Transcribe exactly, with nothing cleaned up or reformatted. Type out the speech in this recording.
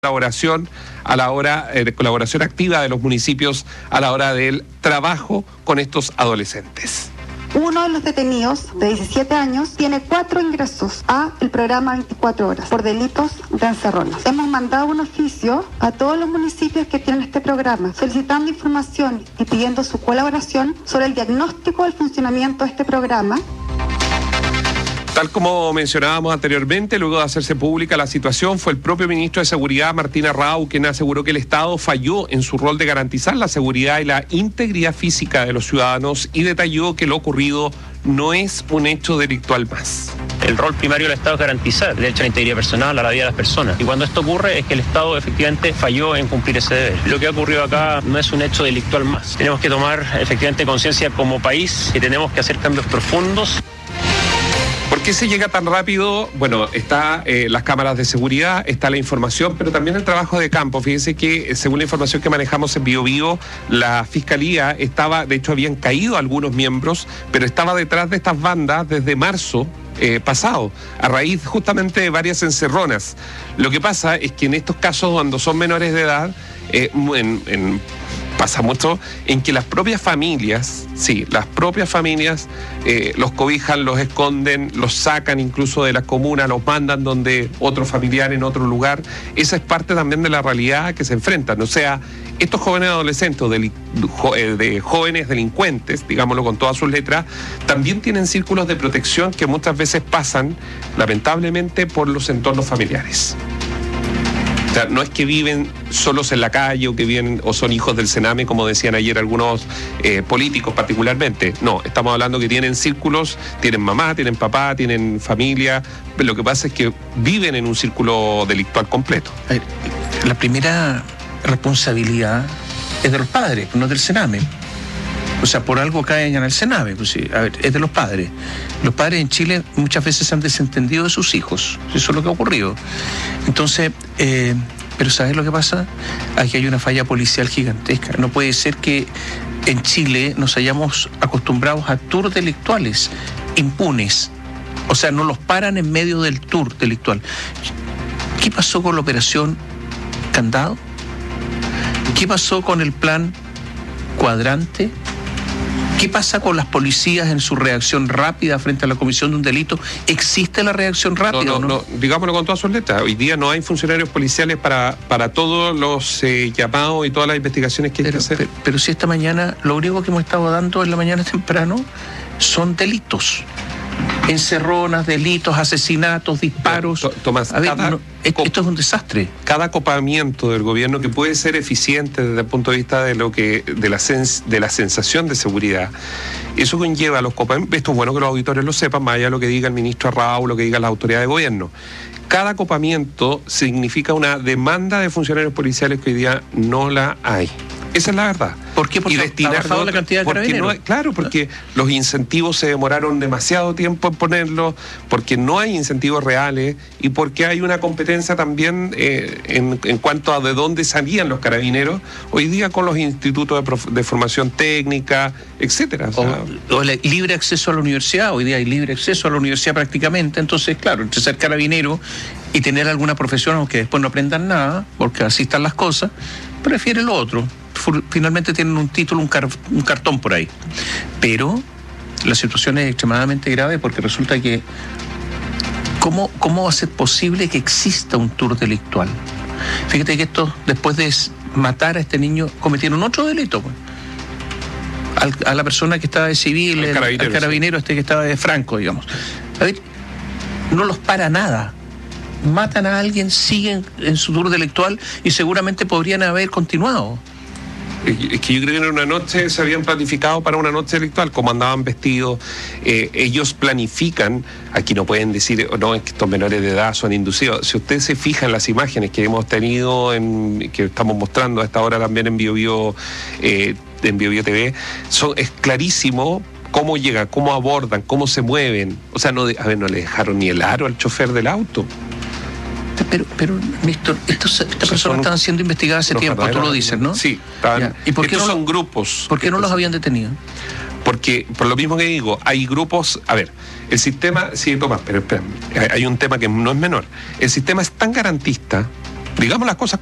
colaboración a la hora eh, de colaboración activa de los municipios a la hora del trabajo con estos adolescentes. Uno de los detenidos, de diecisiete años, tiene cuatro ingresos a el programa veinticuatro horas por delitos de encerronas. Hemos mandado un oficio a todos los municipios que tienen este programa, solicitando información y pidiendo su colaboración sobre el diagnóstico del funcionamiento de este programa. Tal como mencionábamos anteriormente, luego de hacerse pública la situación, fue el propio ministro de Seguridad, Martín Arrau, quien aseguró que el Estado falló en su rol de garantizar la seguridad y la integridad física de los ciudadanos y detalló que lo ocurrido no es un hecho delictual más. El rol primario del Estado es garantizar el derecho a la integridad personal, a la vida de las personas. Y cuando esto ocurre es que el Estado efectivamente falló en cumplir ese deber. Lo que ha ocurrido acá no es un hecho delictual más. Tenemos que tomar efectivamente conciencia como país que tenemos que hacer cambios profundos. ¿Por qué se llega tan rápido? Bueno, está eh, las cámaras de seguridad, está la información, pero también el trabajo de campo. Fíjense que según la información que manejamos en Bio Bio, la Fiscalía estaba, de hecho habían caído algunos miembros, pero estaba detrás de estas bandas desde marzo eh, pasado, a raíz justamente de varias encerronas. Lo que pasa es que en estos casos, cuando son menores de edad, eh, en, en pasa mucho en que las propias familias, sí, las propias familias eh, los cobijan, los esconden, los sacan incluso de la comuna, los mandan donde otro familiar en otro lugar. Esa es parte también de la realidad que se enfrentan. O sea, estos jóvenes adolescentes, de, de jóvenes delincuentes, digámoslo con todas sus letras, también tienen círculos de protección que muchas veces pasan, lamentablemente, por los entornos familiares. O sea, no es que viven solos en la calle o que viven o son hijos del Sename, como decían ayer algunos eh, políticos particularmente. No, estamos hablando que tienen círculos, tienen mamá, tienen papá, tienen familia. Pero lo que pasa es que viven en un círculo delictual completo. A ver, la primera responsabilidad es de los padres, no del Sename. O sea, por algo caen en el Sename, pues sí, a ver, es de los padres. Los padres en Chile muchas veces se han desentendido de sus hijos. Eso es lo que ha ocurrido. Entonces, eh, pero ¿sabes lo que pasa? Aquí hay una falla policial gigantesca. No puede ser que en Chile nos hayamos acostumbrado a tours delictuales impunes. O sea, no los paran en medio del tour delictual. ¿Qué pasó con la operación Candado? ¿Qué pasó con el plan Cuadrante? ¿Qué pasa con las policías en su reacción rápida frente a la comisión de un delito? ¿Existe la reacción rápida no, no, o no? no, digámoslo con todas sus letras. Hoy día no hay funcionarios policiales para, para todos los eh, llamados y todas las investigaciones que hay pero, que hacer. Pero, pero si esta mañana, lo único que hemos estado dando en la mañana temprano son delitos. Encerronas, delitos, asesinatos, disparos. Tomás, a ver, cada, no, esto es un desastre. Cada acopamiento del gobierno que puede ser eficiente desde el punto de vista de lo que de la sens, de la sensación de seguridad, eso conlleva a los acopamientos. Esto es bueno que los auditores lo sepan, más allá de lo que diga el ministro Arrau, lo que diga la autoridad de gobierno. Cada acopamiento significa una demanda de funcionarios policiales que hoy día no la hay. Esa es la verdad. ¿Por qué? Porque y ha bajado la cantidad de carabineros. No, claro, porque los incentivos se demoraron demasiado tiempo en ponerlos, porque no hay incentivos reales y porque hay una competencia también eh, en, en cuanto a de dónde salían los carabineros hoy día con los institutos de, prof, de formación técnica, etcétera. O, sea, o, o el libre acceso a la universidad. Hoy día hay libre acceso a la universidad prácticamente. Entonces, claro, entre ser carabinero y tener alguna profesión, aunque después no aprendan nada, porque así están las cosas, prefiere lo otro. Finalmente tienen un título, un, car- un cartón por ahí. Pero la situación es extremadamente grave porque resulta que ¿cómo, cómo va a ser posible que exista un tour delictual? Fíjate que estos, después de matar a este niño, cometieron otro delito. Pues. Al, a la persona que estaba de civil, el, carabinero, al carabinero este que estaba de Franco, digamos. A ver, no los para nada. Matan a alguien, siguen en su tour delictual y seguramente podrían haber continuado. Es que yo creo que en una noche se habían planificado para una noche delictual, como andaban vestidos, eh, ellos planifican, aquí no pueden decir, no, es que estos menores de edad son inducidos. Si usted se fija en las imágenes que hemos tenido, en, que estamos mostrando a esta hora también en Bio Bio, eh, en Bio Bio T V, son, es clarísimo cómo llegan, cómo abordan, cómo se mueven. O sea, no, a ver, no le dejaron ni el aro al chofer del auto. Pero, pero Néstor, estos, estas personas estaban siendo investigadas hace tiempo, tú lo dices, ¿no? Sí, estaban, ¿Y por qué estos no, son grupos. ¿Por qué no los habían detenido? Porque, por lo mismo que digo, hay grupos, a ver, el sistema, sí, Tomás, pero espera, hay un tema que no es menor. El sistema es tan garantista Digamos las cosas